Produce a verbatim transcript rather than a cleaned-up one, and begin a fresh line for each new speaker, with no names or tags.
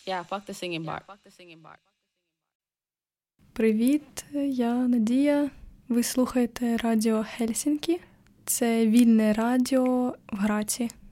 Yeah, fuck the singing bar.
Привіт, я Надія. Ви слухаєте Радіо Хельсінкі. Це вільне радіо в Граці.